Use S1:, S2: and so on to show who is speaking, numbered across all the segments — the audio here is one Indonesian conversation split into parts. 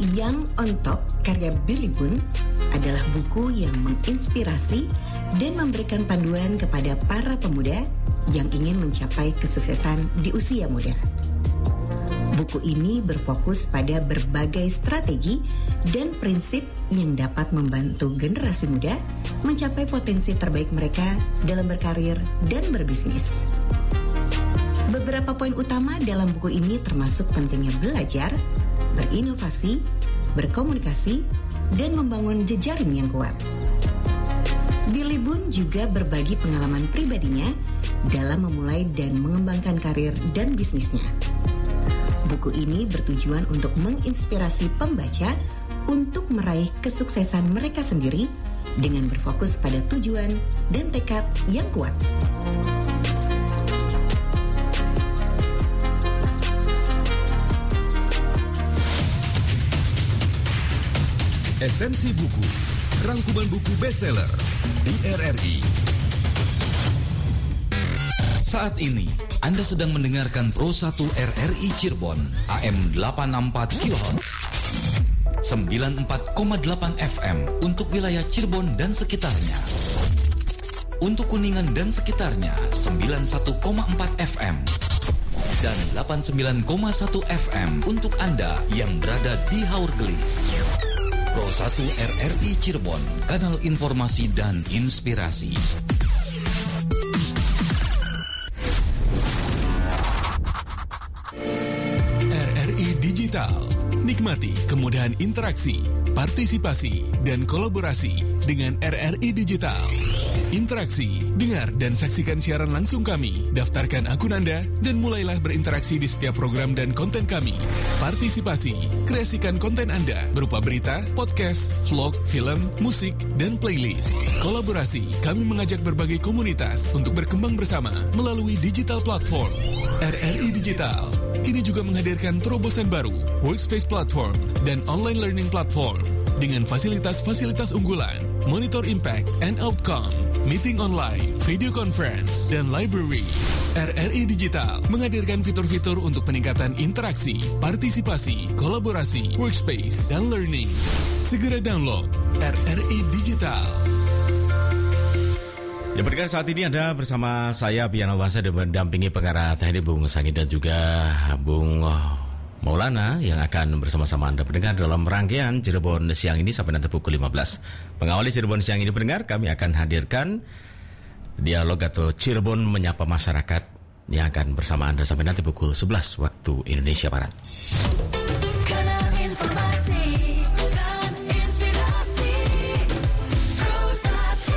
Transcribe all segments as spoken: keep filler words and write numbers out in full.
S1: Young on Top karya Billy Boone adalah buku yang menginspirasi dan memberikan panduan kepada para pemuda yang ingin mencapai kesuksesan di usia muda. Buku ini berfokus pada berbagai strategi dan prinsip yang dapat membantu generasi muda mencapai potensi terbaik mereka dalam berkarir dan berbisnis. Beberapa poin utama dalam buku ini termasuk pentingnya belajar, berinovasi, berkomunikasi, dan membangun jejaring yang kuat. Billy Boone juga berbagi pengalaman pribadinya dalam memulai dan mengembangkan karir dan bisnisnya. Buku ini bertujuan untuk menginspirasi pembaca untuk meraih kesuksesan mereka sendiri dengan berfokus pada tujuan dan tekad yang kuat.
S2: Esensi buku, rangkuman buku bestseller di R R I. Saat ini, Anda sedang mendengarkan Pro satu R R I Cirebon, A M delapan enam empat kilohertz, sembilan puluh empat koma delapan F M untuk wilayah Cirebon dan sekitarnya. Untuk Kuningan dan sekitarnya, sembilan puluh satu koma empat F M. Dan delapan puluh sembilan koma satu F M untuk Anda yang berada di Haurgelis. Pro satu R R I Cirebon, kanal informasi dan inspirasi. R R I Digital. Nikmati kemudahan interaksi, partisipasi, dan kolaborasi dengan R R I Digital. Interaksi, dengar dan saksikan siaran langsung kami. Daftarkan akun Anda dan mulailah berinteraksi di setiap program dan konten kami. Partisipasi, kreasikan konten Anda berupa berita, podcast, vlog, film, musik, dan playlist. Kolaborasi, kami mengajak berbagai komunitas untuk berkembang bersama melalui digital platform. R R I Digital kini juga menghadirkan terobosan baru, workspace platform, dan online learning platform dengan fasilitas-fasilitas unggulan, monitor impact and outcome, meeting online, video conference, dan library. R R I Digital menghadirkan fitur-fitur untuk peningkatan interaksi, partisipasi, kolaborasi, workspace, dan learning. Segera download R R I Digital.
S3: Ya, pendengar, saat ini Anda bersama saya Piana Wasa dan mendampingi pengarah teknik Bung Sangit dan juga Bung Maulana yang akan bersama-sama Anda pendengar dalam rangkaian Cirebon siang ini sampai nanti pukul lima belas. Mengawali Cirebon siang ini pendengar, kami akan hadirkan dialog atau Cirebon menyapa masyarakat yang akan bersama Anda sampai nanti pukul sebelas waktu Indonesia Barat.
S4: Kanal informasi dan inspirasi Pro satu.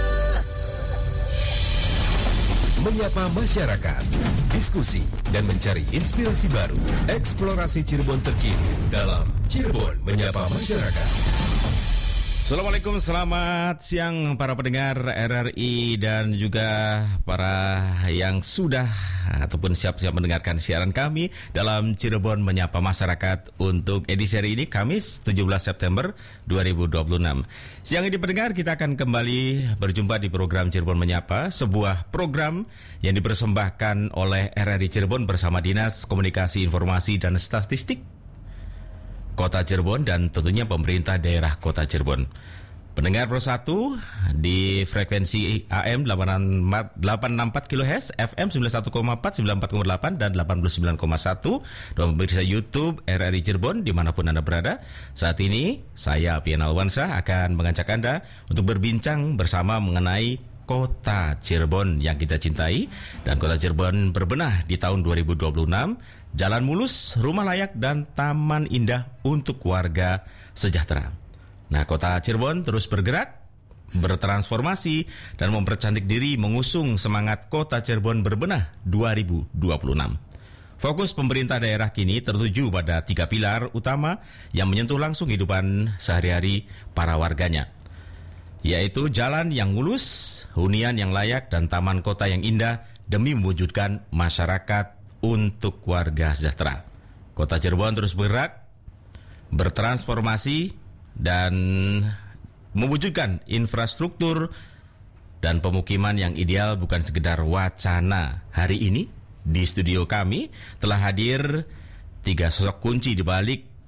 S2: Menyapa masyarakat, diskusi dan mencari inspirasi baru. Eksplorasi Cirebon terkini dalam Cirebon Menyapa Masyarakat.
S3: Assalamualaikum, selamat siang para pendengar R R I dan juga para yang sudah ataupun siap-siap mendengarkan siaran kami dalam Cirebon Menyapa Masyarakat untuk edisi hari ini Kamis tujuh belas September dua ribu dua puluh enam. Siang ini pendengar, kita akan kembali berjumpa di program Cirebon Menyapa, sebuah program yang dipersembahkan oleh R R I Cirebon bersama Dinas Komunikasi Informasi dan Statistik Kota Cirebon dan tentunya pemerintah daerah Kota Cirebon. Pendengar Pro satu di frekuensi A M delapan enam empat kilohertz, F M sembilan puluh satu koma empat, sembilan puluh empat koma delapan, dan delapan puluh sembilan koma satu, dan pemirsa YouTube R R I Cirebon dimanapun Anda berada. Saat ini saya Pian Alwansyah akan mengajak Anda untuk berbincang bersama mengenai Kota Cirebon yang kita cintai. Dan Kota Cirebon berbenah di tahun dua ribu dua puluh enam, jalan mulus, rumah layak, dan taman indah untuk warga sejahtera. Nah, Kota Cirebon terus bergerak, bertransformasi, dan mempercantik diri mengusung semangat Kota Cirebon berbenah dua ribu dua puluh enam. Fokus pemerintah daerah kini tertuju pada tiga pilar utama yang menyentuh langsung kehidupan sehari-hari para warganya, yaitu jalan yang mulus, hunian yang layak, dan taman kota yang indah demi mewujudkan masyarakat untuk warga sejahtera. Kota Cirebon terus bergerak, bertransformasi, dan mewujudkan infrastruktur dan pemukiman yang ideal bukan sekedar wacana. Hari ini di studio kami telah hadir tiga sosok kunci di balik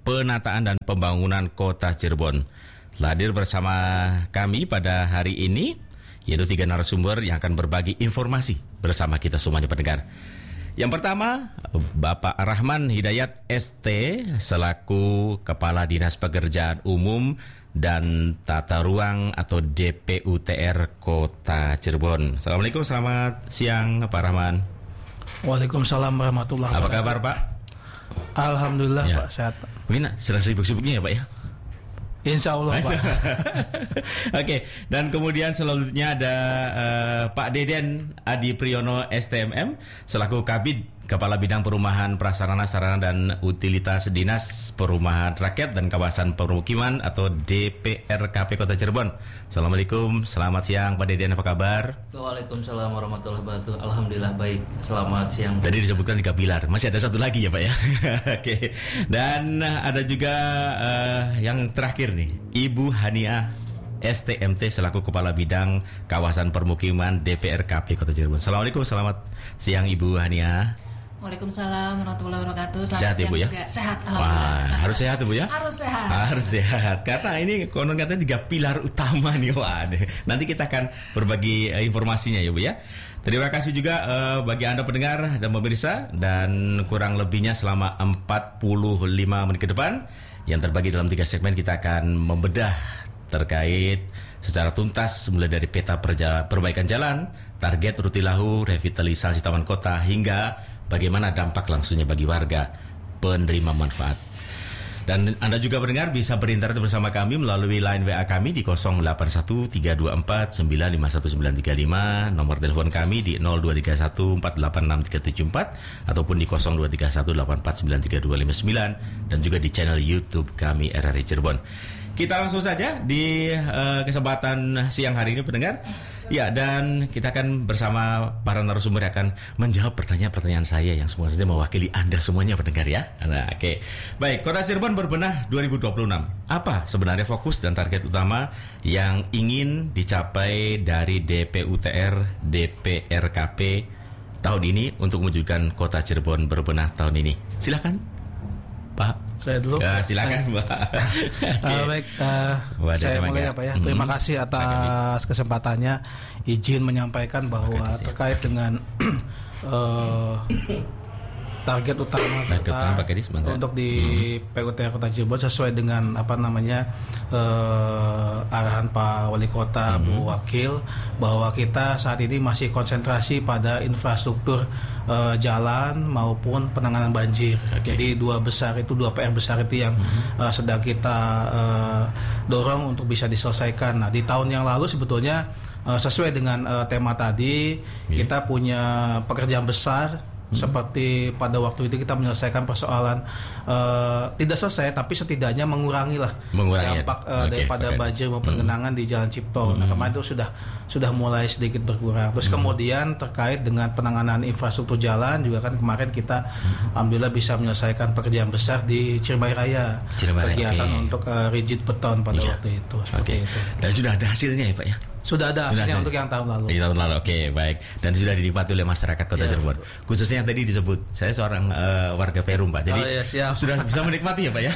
S3: Penataan dan Pembangunan Kota Cirebon. Hadir bersama kami pada hari ini yaitu tiga narasumber yang akan berbagi informasi bersama kita semuanya pendengar. Yang pertama, Bapak Rahman Hidayat S T selaku Kepala Dinas Pekerjaan Umum dan Tata Ruang atau D P U T R Kota Cirebon. Assalamualaikum, selamat siang Pak Rahman.
S5: Waalaikumsalam warahmatullahi wabarakatuh.
S3: Apa kabar Pak?
S5: Alhamdulillah
S3: Ya.
S5: Pak, sehat Pak.
S3: Mungkin sedang sibuk-sibuknya ya Pak ya?
S5: Insya Allah Pak.
S3: Oke, dan kemudian selanjutnya ada uh, Pak Deden Adi Priyono S T M M selaku Kabid Kepala Bidang Perumahan Prasarana Sarana dan Utilitas Dinas Perumahan Rakyat dan Kawasan Permukiman atau D P R K P Kota Cirebon. Assalamualaikum, selamat siang Pak Deden, apa kabar?
S6: Waalaikumsalam warahmatullahi wabarakatuh. Alhamdulillah baik. Selamat siang.
S3: Tadi disebutkan tiga pilar, masih ada satu lagi ya Pak ya. Oke, dan ada juga uh, yang terakhir nih, Ibu Hania S T M T selaku Kepala Bidang Kawasan Permukiman D P R K P Kota Cirebon. Assalamualaikum, selamat siang Ibu Hania.
S7: Waalaikumsalam warahmatullahi wabarakatuh. Selamat
S3: Sehat,
S7: siang
S3: Ibu, ya?
S7: juga. Sehat, alhamdulillah.
S3: Wah, harus sehat Ibu ya?
S7: Harus sehat.
S3: Harus sehat. Karena ini konon katanya tiga pilar utama nih. Wah, nanti kita akan berbagi uh, informasinya ya Bu ya. Terima kasih juga uh, bagi Anda pendengar dan pemirsa, dan kurang lebihnya selama empat puluh lima menit ke depan yang terbagi dalam tiga segmen kita akan membedah terkait secara tuntas mulai dari peta perjala- perbaikan jalan, target Rutilahu, revitalisasi taman kota hingga bagaimana dampak langsungnya bagi warga penerima manfaat. Dan Anda juga pendengar bisa berinteraksi bersama kami melalui line W A kami di nol delapan satu tiga dua empat sembilan lima satu sembilan tiga lima, nomor telepon kami di nol dua tiga satu empat delapan enam tiga tujuh empat ataupun di nol dua tiga satu delapan empat sembilan tiga dua lima sembilan dan juga di channel YouTube kami R R I Cirebon. Kita langsung saja di uh, kesempatan siang hari ini pendengar. Ya, dan kita akan bersama para narasumber yang akan menjawab pertanyaan-pertanyaan saya yang semua saja mewakili Anda semuanya pendengar ya. Nah, oke. Okay. Baik, Kota Cirebon berbenah dua ribu dua puluh enam. Apa sebenarnya fokus dan target utama yang ingin dicapai dari D P U T R D P R K P tahun ini untuk mewujudkan Kota Cirebon berbenah tahun ini? Silakan, Pak.
S5: Saya dulu.
S3: Ya, silakan, Pak.
S5: Uh, baik, uh, saya mulai apa ya. Terima
S3: Hmm.
S5: kasih atas kesempatannya. Izin menyampaikan bahwa terkait dengan uh, target utama
S3: Target
S5: kita
S3: utama, Pak Kadis, bangga.
S5: untuk di P U T R Kota Cirebon sesuai dengan apa namanya uh, arahan Pak Wali Kota, Bu Wakil, bahwa kita saat ini masih konsentrasi pada infrastruktur uh, jalan maupun penanganan banjir.
S3: Okay.
S5: Jadi dua besar itu, dua P R besar itu yang uh, sedang kita uh, dorong untuk bisa diselesaikan. Nah, di tahun yang lalu sebetulnya uh, sesuai dengan uh, tema tadi,
S3: Yeah.
S5: kita punya pekerjaan besar. Hmm. Seperti pada waktu itu kita menyelesaikan persoalan uh, tidak selesai tapi setidaknya mengurangi lah
S3: Mengurangi,
S5: dampak
S3: ya.
S5: uh,
S3: Oke,
S5: daripada
S3: oke.
S5: banjir maupun genangan di Jalan Cipto. Nah, kemarin itu sudah sudah mulai sedikit berkurang. Terus kemudian terkait dengan penanganan infrastruktur jalan juga kan kemarin kita alhamdulillah bisa menyelesaikan pekerjaan besar di Ciremai Raya.
S3: Ciremai Raya,
S5: Kegiatan
S3: oke.
S5: untuk uh, rigid beton pada
S3: Iya.
S5: waktu itu.
S3: Oke.
S5: Seperti itu.
S3: Dan sudah ada hasilnya ya Pak ya?
S5: Sudah ada
S3: Sudah
S5: hasilnya
S3: ada.
S5: untuk yang tahun lalu.
S3: Di tahun lalu, oke, baik. Dan sudah dinikmati oleh masyarakat Kota
S5: Ya,
S3: Cirebon. Khususnya yang tadi disebut, saya seorang uh, warga Perum Pak. Jadi
S5: Oh, ya, siap.
S3: sudah bisa menikmati ya Pak ya.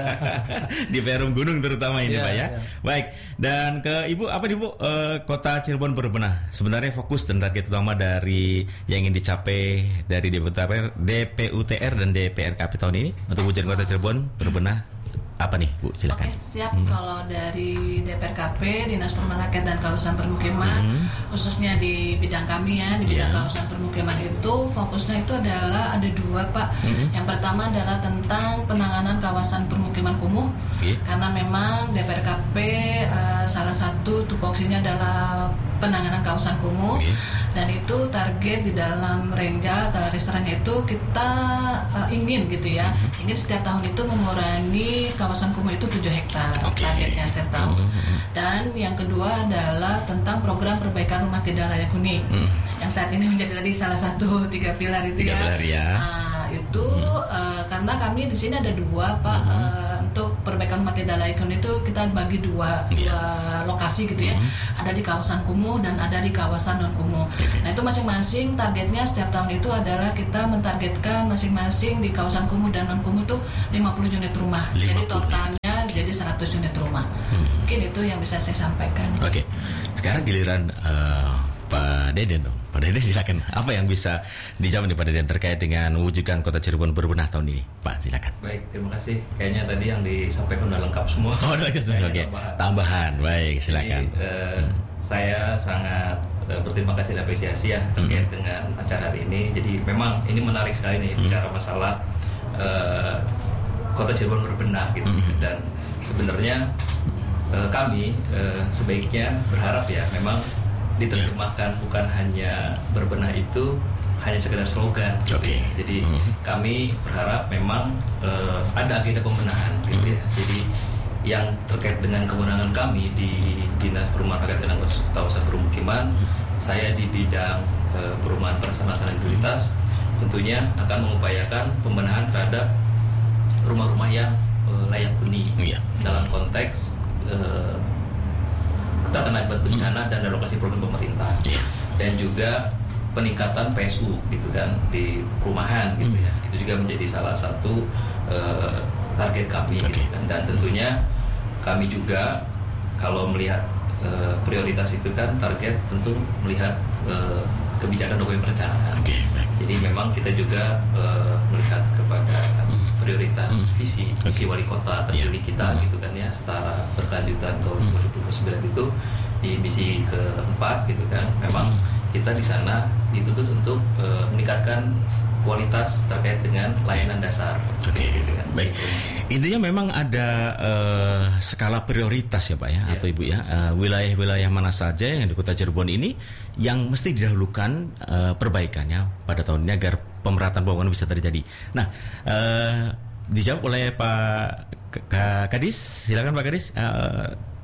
S3: Di Perum Gunung terutama ini
S5: Ya,
S3: Pak ya.
S5: ya.
S3: Baik. Dan ke Ibu, apa nih Bu? Uh, Kota Cirebon berbenah. Sebenarnya fokus dan target utama dari yang ingin dicapai dari D P U T R dan D P R K P tahun ini untuk wujud Kota Cirebon berbenah apa nih Bu? Silakan.
S7: Oke, siap. Kalau dari D P R K P, Dinas Perumahan Rakyat dan Kawasan Permukiman, khususnya di bidang kami ya, di bidang
S3: Yeah.
S7: kawasan permukiman itu, fokusnya itu adalah ada dua Pak. Yang pertama adalah tentang penanganan kawasan permukiman kumuh,
S3: Oke.
S7: karena memang D P R K P uh, salah satu tupoksinya adalah penanganan kawasan kumuh,
S3: Oke.
S7: dan itu target di dalam Renja atau restorannya itu kita uh, ingin gitu ya, ingin setiap tahun itu mengurangi kawasan kumuh itu tujuh hektar
S3: Oke.
S7: targetnya setiap tahun. Dan yang kedua adalah tentang program perbaikan rumah tidak layak huni, yang saat ini menjadi tadi salah satu tiga pilar itu
S3: Tiga
S7: ya.
S3: pilar, ya.
S7: Ah, itu itu uh, karena kami di sini ada dua Pak,
S3: Hmm.
S7: uh, untuk perbaikan umat Dalaikon itu kita bagi dua,
S3: Iya.
S7: dua lokasi gitu ya. Ada di kawasan kumuh dan ada di kawasan non kumuh. Nah itu masing-masing targetnya setiap tahun itu adalah kita mentargetkan masing-masing di kawasan kumuh dan non kumuh tuh lima puluh unit rumah. Jadi
S3: lima puluh.
S7: totalnya jadi seratus unit rumah. Mungkin itu yang bisa saya sampaikan.
S3: Oke, sekarang giliran uh, Pak Deden dong. Pak Deden silakan. Apa yang bisa dijawab nih Pak Deden terkait dengan mewujudkan Kota Cirebon berbenah tahun ini? Pak, silakan.
S6: Baik, terima kasih. Kayaknya tadi yang disampaikan udah lengkap semua.
S3: Oh, udah lengkap semua. Oke.
S6: Tambahan.
S3: Tambahan. Baik, silakan.
S6: Jadi, eh, saya sangat eh, berterima kasih dan apresiasi ya terkait
S3: Hmm.
S6: dengan acara hari ini. Jadi memang ini menarik sekali nih bicara masalah eh, Kota Cirebon berbenah gitu.
S3: Hmm.
S6: Dan sebenarnya eh, kami eh, sebaiknya berharap ya memang diterjemahkan bukan hanya berbenah itu hanya sekedar slogan gitu
S3: Oke.
S6: ya. Jadi
S3: Mhm.
S6: kami berharap memang eh, ada agenda pembenahan gitu ya. Jadi yang terkait dengan kewenangan kami di Dinas Perumahan Rakyat dan Kawasan Permukiman, saya di bidang eh, perumahan perasaan dan prioritas tentunya akan mengupayakan pembenahan terhadap rumah-rumah yang eh, layak huni
S3: Iya.
S6: dalam konteks eh, terkena akibat bencana dan relokasi program pemerintah.
S3: Iya.
S6: Dan juga peningkatan P S U gitu kan di perumahan gitu ya. Itu juga menjadi salah satu eh, target kami
S3: Oke.
S6: gitu kan. Dan tentunya kami juga kalau melihat eh, prioritas itu kan target tentu melihat eh, kebijakan dokumen perencanaan.
S3: Oke, baik.
S6: Jadi memang kita juga eh, melihat kepada prioritas visi visi wali kota terpilih kita gitu kan ya, setara berkelanjutan tahun dua ribu dua puluh sembilan itu di misi keempat gitu kan. Memang kita di sana dituntut untuk eh, meningkatkan kualitas terkait dengan layanan dasar.
S3: Oke,
S6: gitu kan.
S3: baik. Intinya memang ada eh, skala prioritas ya Pak ya,
S6: Iya.
S3: atau Ibu ya, eh, wilayah-wilayah mana saja yang di Kota Cirebon ini yang mesti didahulukan eh, perbaikannya pada tahun ini agar pemerataan pembangunan bisa terjadi. Nah, eh, dijawab oleh Pak K- K- Kadis, silakan Pak Kadis. Eh,